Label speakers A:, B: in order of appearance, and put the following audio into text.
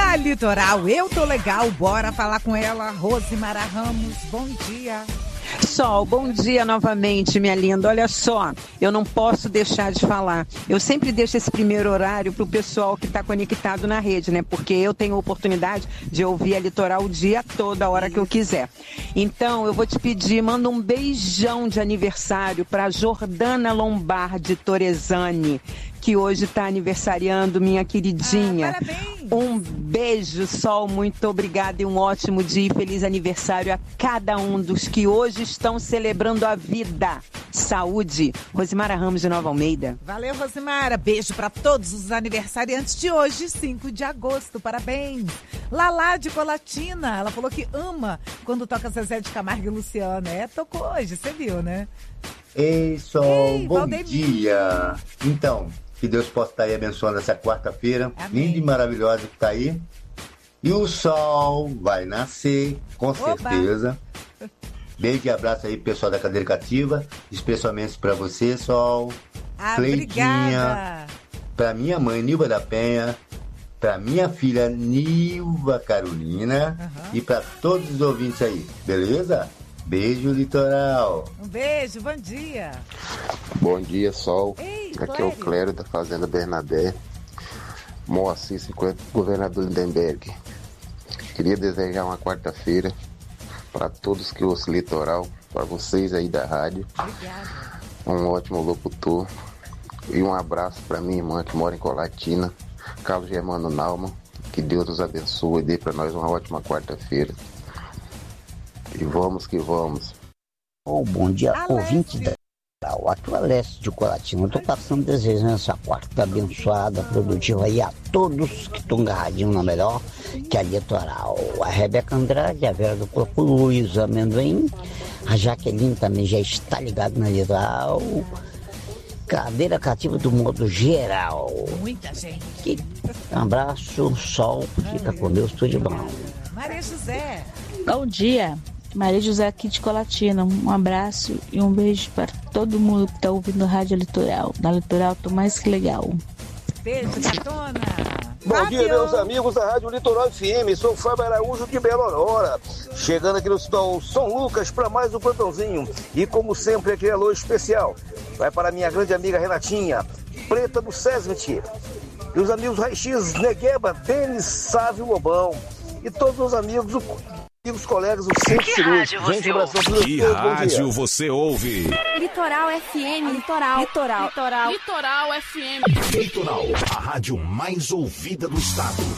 A: Litoral, eu tô legal, bora falar com ela, Rosimara Ramos, bom dia.
B: Sol, bom dia novamente, minha linda. Olha só, eu não posso deixar de falar. Eu sempre deixo esse primeiro horário pro pessoal que está conectado na rede, né? Porque eu tenho a oportunidade de ouvir a Litoral o dia todo, a hora que eu quiser. Então, eu vou te pedir, manda um beijão de aniversário para Jordana Lombardi Torresani, que hoje está aniversariando, minha queridinha.
A: Parabéns!
B: Um beijo, Sol, muito obrigada e um ótimo dia e feliz aniversário a cada um dos que hoje estão celebrando a vida. Saúde. Rosimara Ramos de Nova Almeida.
A: Valeu, Rosimara. Beijo para todos os aniversariantes de hoje, 5 de agosto. Parabéns. Lala de Colatina, ela falou que ama quando toca Zezé de Camargo e Luciano. Tocou hoje, você viu, né?
C: Ei, Sol,
A: Ei,
C: bom
A: Valdemir.
C: dia. Então, que Deus possa estar aí abençoando essa quarta-feira, linda e maravilhosa que está aí. E o sol vai nascer, com certeza. Beijo e abraço aí, pessoal da cadeira cativa, especialmente para você, Sol, Cleidinha, para minha mãe, Nilva da Penha, para minha filha, Nilva Carolina, e para todos os ouvintes aí, beleza? Beijo, Litoral.
A: Um beijo, bom dia.
D: Bom dia, Sol.
A: Ei,
D: aqui é o Clério da Fazenda Bernadette, Moacir 50, governador Lindenberg. Queria desejar uma quarta-feira para todos que ouçam Litoral, para vocês aí da rádio.
A: Obrigada.
D: Um ótimo locutor. E um abraço para minha irmã que mora em Colatina, Carlos Germano Nauman. Que Deus nos abençoe e dê para nós uma ótima quarta-feira. E vamos que vamos.
E: Bom dia, ouvinte da aqui o Alessio de Colatina. Eu estou passando desejando essa quarta abençoada, produtiva aí a todos que estão agarradinhos na melhor, que é a Litoral. A Rebeca Andrade, a Vera do Corpo, Luiz Amendoim, a Jaqueline também já está ligada na Litoral. Cadeira cativa do modo geral.
A: Muita gente.
E: Um abraço, Sol, fica com Deus, tudo de bom.
A: Maria José.
F: Bom dia. Maria José aqui de Colatina, um abraço e um beijo para todo mundo que está ouvindo a Rádio Litoral. Na Litoral tô mais que legal.
A: Beijo, gatona.
G: Bom dia, meus amigos da Rádio Litoral FM, sou o Fábio Araújo de Belo Aurora, chegando aqui no São Lucas para mais um plantãozinho e como sempre aquele alô especial, vai para minha grande amiga Renatinha, Preta do Sesmit, e os amigos Raix, Negueba, Denis, Sávio Lobão e todos os amigos os colegas, o Centro Cirúrgico. Gente, abração para
H: que rádio você ouve?
I: Litoral FM. Litoral FM.
H: Litoral, a rádio mais ouvida do estado.